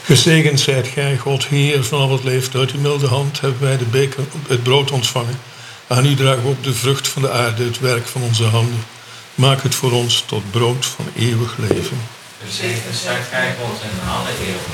Gezegend zijt gij, God, Heer van al wat leeft. Uit uw milde hand hebben wij de beker, het brood ontvangen. Aan u dragen we op de vrucht van de aarde, het werk van onze handen. Maak het voor ons tot brood van eeuwig leven. Gezegend zijt gij, God, en alle eeuwen.